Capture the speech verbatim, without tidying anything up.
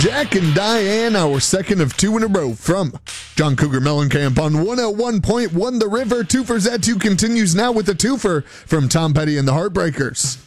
Jack and Diane, our second of two in a row from John Cougar Mellencamp on one oh one point one The River. Two for Zatu continues now with a twofer from Tom Petty and the Heartbreakers.